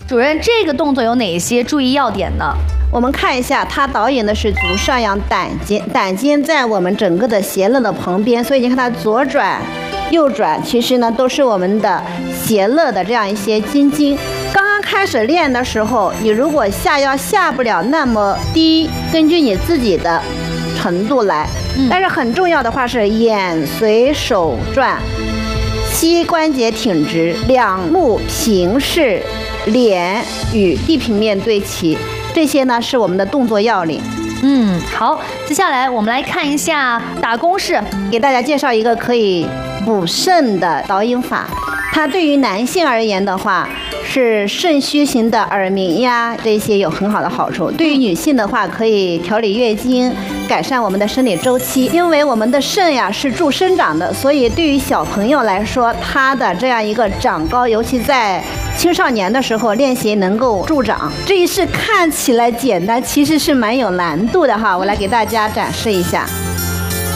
主任，这个动作有哪些注意要点呢？ 我们看一下，它导引的是足上仰胆尖，胆尖在我们整个的斜肋的旁边，所以你看它左转、右转，其实呢都是我们的斜肋的这样一些筋经。刚刚开始练的时候，你如果下腰下不了那么低，根据你自己的程度来。但是很重要的话是眼随手转，膝关节挺直，两目平视，脸与地平面对齐。这些呢是我们的动作要领。 好，接下来我们来看一下打弓式， 给大家介绍一个可以补肾的导引法。它对于男性而言的话，是肾虚型的耳鸣呀，这些有很好的好处。对于女性的话，可以调理月经，改善我们的生理周期。因为我们的肾呀是助生长的，所以对于小朋友来说，他的这样一个长高，尤其在青少年的时候练习能够助长。这一式看起来简单，其实是蛮有难度的哈。我来给大家展示一下。